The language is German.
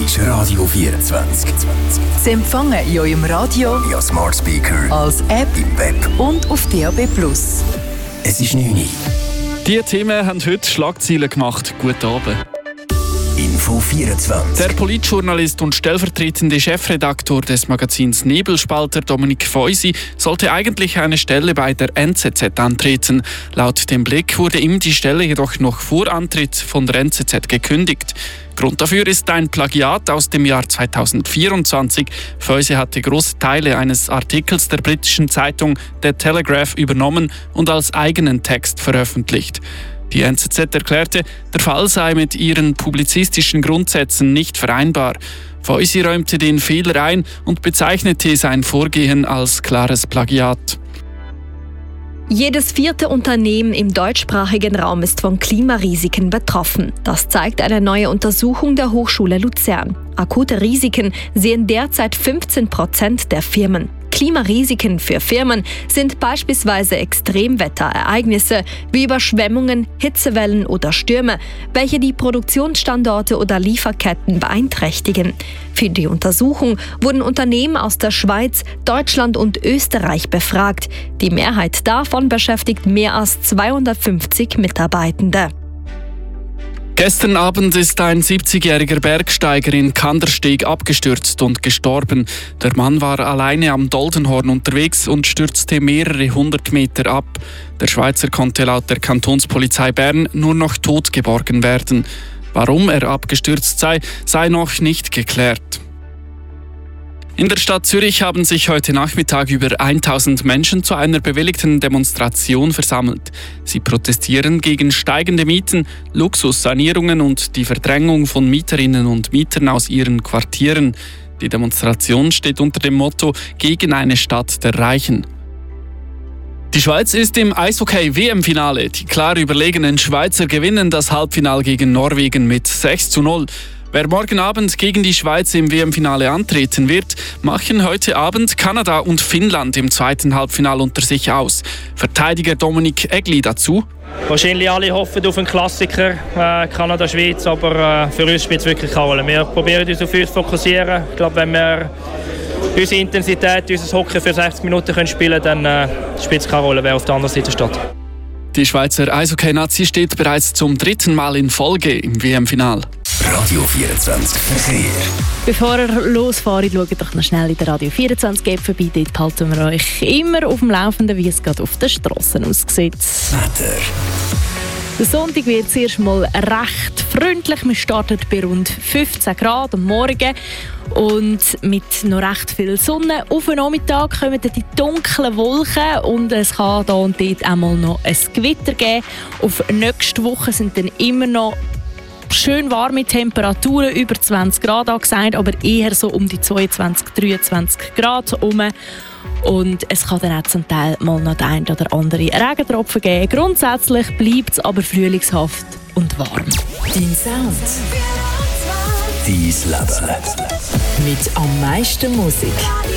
ist Radio 24. Sie empfangen in eurem Radio, via Smart Speaker, als App, im Web und auf DAB+. Es ist 9 Uhr. Die Themen haben heute Schlagzeilen gemacht. Guten Abend. Info 24. Der Politjournalist und stellvertretende Chefredaktor des Magazins Nebelspalter, Dominik Feusi, sollte eigentlich eine Stelle bei der NZZ antreten. Laut dem Blick wurde ihm die Stelle jedoch noch vor Antritt von der NZZ gekündigt. Grund dafür ist ein Plagiat aus dem Jahr 2024. Feusi hatte große Teile eines Artikels der britischen Zeitung The Telegraph übernommen und als eigenen Text veröffentlicht. Die NZZ erklärte, der Fall sei mit ihren publizistischen Grundsätzen nicht vereinbar. Feusi räumte den Fehler ein und bezeichnete sein Vorgehen als klares Plagiat. Jedes 4. Unternehmen im deutschsprachigen Raum ist von Klimarisiken betroffen. Das zeigt eine neue Untersuchung der Hochschule Luzern. Akute Risiken sehen derzeit 15% der Firmen. Klimarisiken für Firmen sind beispielsweise Extremwetterereignisse wie Überschwemmungen, Hitzewellen oder Stürme, welche die Produktionsstandorte oder Lieferketten beeinträchtigen. Für die Untersuchung wurden Unternehmen aus der Schweiz, Deutschland und Österreich befragt. Die Mehrheit davon beschäftigt mehr als 250 Mitarbeitende. Gestern Abend ist ein 70-jähriger Bergsteiger in Kandersteg abgestürzt und gestorben. Der Mann war alleine am Doldenhorn unterwegs und stürzte mehrere 100 Meter ab. Der Schweizer konnte laut der Kantonspolizei Bern nur noch tot geborgen werden. Warum er abgestürzt sei noch nicht geklärt. In der Stadt Zürich haben sich heute Nachmittag über 1000 Menschen zu einer bewilligten Demonstration versammelt. Sie protestieren gegen steigende Mieten, Luxussanierungen und die Verdrängung von Mieterinnen und Mietern aus ihren Quartieren. Die Demonstration steht unter dem Motto «Gegen eine Stadt der Reichen». Die Schweiz ist im Eishockey-WM-Finale. Die klar überlegenen Schweizer gewinnen das Halbfinale gegen Norwegen mit 6:0. Wer morgen Abend gegen die Schweiz im WM-Finale antreten wird, machen heute Abend Kanada und Finnland im zweiten Halbfinale unter sich aus. Verteidiger Dominik Egli dazu: Wahrscheinlich alle hoffen auf einen Klassiker, Kanada-Schweiz, aber für uns spielt es wirklich keine Rolle. Wir probieren uns auf uns zu fokussieren. Ich glaube, wenn wir unsere Intensität, unser Hockey für 60 Minuten spielen können, dann spielt es keine Rolle, wer auf der anderen Seite steht. Die Schweizer Eishockey-Nazi steht bereits zum 3. Mal in Folge im WM-Final. Radio 24 Verkehr. Bevor ihr losfahrt, schaut doch noch schnell in der Radio 24-App vorbei. Dort halten wir euch immer auf dem Laufenden, wie es gerade auf den Strassen aussieht. Wetter. Der Sonntag wird zuerst mal recht freundlich. Wir starten bei rund 15 Grad am Morgen und mit noch recht viel Sonne. Auf den Nachmittag kommen dann die dunklen Wolken und es kann da und dort einmal noch ein Gewitter geben. Auf nächste Woche sind dann immer noch schön warme Temperaturen, über 20 Grad angesagt, aber eher so um die 22, 23 Grad herum. Und es kann dann auch zum Teil mal noch den einen oder anderen Regentropfen geben. Grundsätzlich bleibt es aber frühlingshaft und warm. Dein Sound. Dein Leben. Mit am meisten Musik.